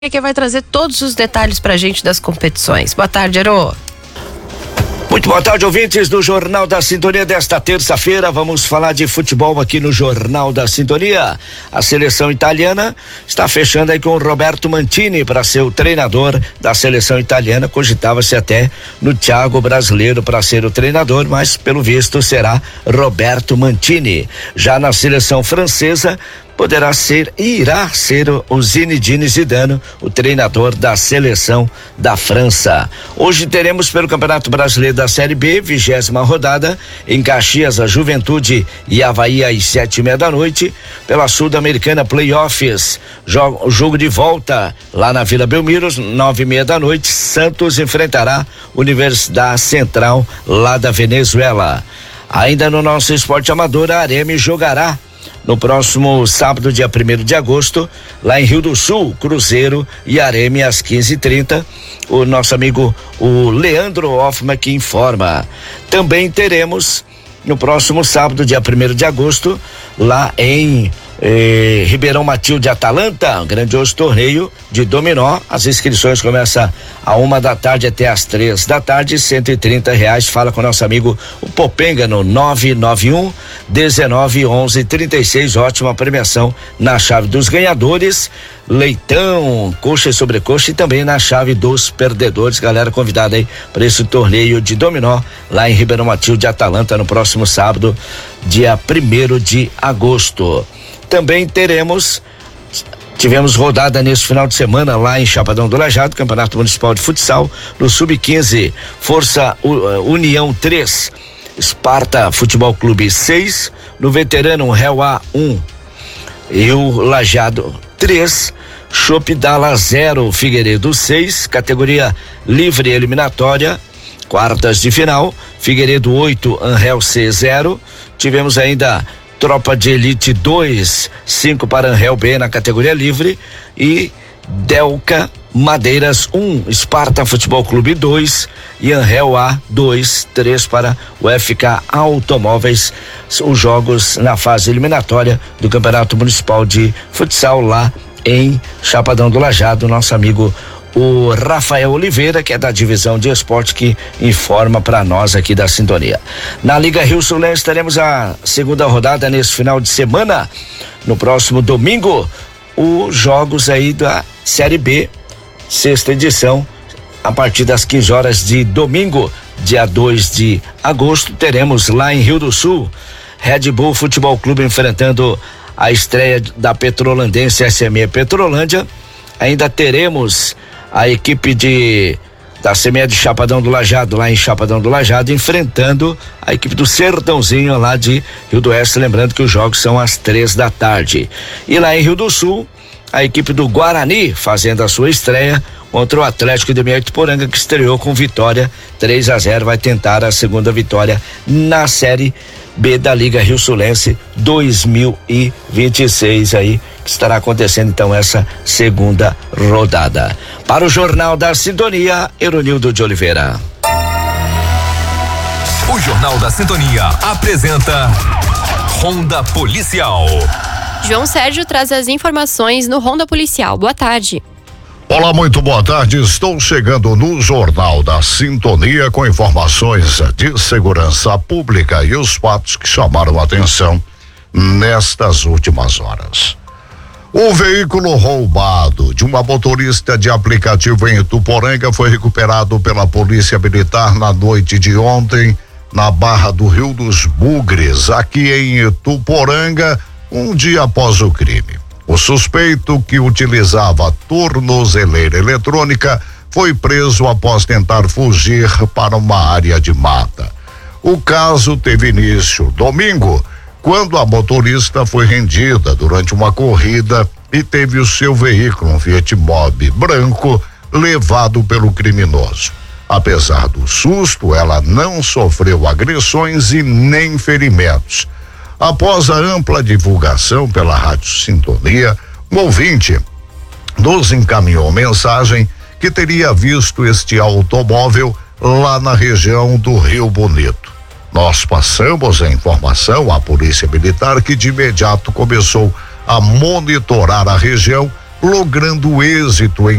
que vai trazer todos os detalhes pra gente das competições. Boa tarde, Ero. Muito boa tarde, ouvintes do Jornal da Sintonia desta terça-feira. Vamos falar de futebol aqui no Jornal da Sintonia. A seleção italiana está fechando aí com o Roberto Mantini para ser o treinador da seleção italiana. Cogitava-se até no Thiago brasileiro para ser o treinador, mas pelo visto será Roberto Mantini. Já na seleção francesa, irá ser o Zinedine Zidane, o treinador da seleção da França. Hoje teremos pelo Campeonato Brasileiro da Série B, 20ª rodada, em Caxias, a Juventude e Avaí às 7:30 da noite. Pela Sul-Americana Playoffs, jogo de volta lá na Vila Belmiro, 9:30 da noite. Santos enfrentará Universidade Central lá da Venezuela. Ainda no nosso esporte amador, a Areme jogará no próximo sábado, dia 1º de agosto, lá em Rio do Sul, Cruzeiro e Areme às 15:30. O nosso amigo, o Leandro Hoffman, que informa. Também teremos no próximo sábado, dia 1º de agosto, lá em Ribeirão Matilde, Atalanta, um grandioso torneio de dominó. As inscrições começam à 1 da tarde até às 3 da tarde, R$130. Fala com o nosso amigo o Popenga no 991-1911-36. Ótima premiação na chave dos ganhadores, leitão, coxa e sobrecoxa, e também na chave dos perdedores. Galera convidada aí para esse torneio de dominó lá em Ribeirão Matilde, Atalanta, no próximo sábado, dia 1º de agosto. Também tivemos rodada nesse final de semana lá em Chapadão do Lajeado, Campeonato Municipal de Futsal, no Sub-15, Força União 3, Esparta Futebol Clube 6, no Veterano Real A 1 e o Lajeado 3, Chopp Dala 0, Figueiredo 6, categoria livre eliminatória, quartas de final, Figueiredo 8, Anhel C 0, tivemos ainda Tropa de Elite 2, 5 para Anhel B na categoria livre, e Delca Madeiras 1, Esparta Futebol Clube 2 e Anhel A 2, 3 para o FK Automóveis. Os jogos na fase eliminatória do Campeonato Municipal de Futsal lá em Chapadão do Lajeado. Nosso amigo o Rafael Oliveira, que é da divisão de esporte, que informa para nós aqui da Sintonia. Na Liga Rio Sulense teremos a segunda rodada nesse final de semana. No próximo domingo, os jogos aí da Série B, 6ª edição, a partir das 15 horas de domingo, dia 2 de agosto, teremos lá em Rio do Sul, Red Bull Futebol Clube enfrentando a estreia da Petrolandense SME Petrolândia. Ainda teremos a equipe da CME de Chapadão do Lajeado, lá em Chapadão do Lajeado, enfrentando a equipe do Sertãozinho lá de Rio do Oeste, lembrando que os jogos são às 3 da tarde. E lá em Rio do Sul, a equipe do Guarani fazendo a sua estreia contra o Atlético de Ituporanga, que estreou com vitória 3-0, vai tentar a segunda vitória na Série B da Liga Rio Sulense 2026 aí, que estará acontecendo então essa segunda rodada. Para o Jornal da Sintonia, Eronildo de Oliveira. O Jornal da Sintonia apresenta Ronda Policial. João Sérgio traz as informações no Ronda Policial. Boa tarde. Olá, muito boa tarde. Estou chegando no Jornal da Sintonia com informações de segurança pública e os fatos que chamaram a atenção nestas últimas horas. O veículo roubado de uma motorista de aplicativo em Ituporanga foi recuperado pela Polícia Militar na noite de ontem, na Barra do Rio dos Bugres, aqui em Ituporanga, um dia após o crime. O suspeito, que utilizava tornozeleira eletrônica, foi preso após tentar fugir para uma área de mata. O caso teve início domingo, quando a motorista foi rendida durante uma corrida e teve o seu veículo, um Fiat Mobi branco, levado pelo criminoso. Apesar do susto, ela não sofreu agressões e nem ferimentos. Após a ampla divulgação pela Rádio Sintonia, um ouvinte nos encaminhou mensagem que teria visto este automóvel lá na região do Rio Bonito. Nós passamos a informação à Polícia Militar, que de imediato começou a monitorar a região logrando êxito em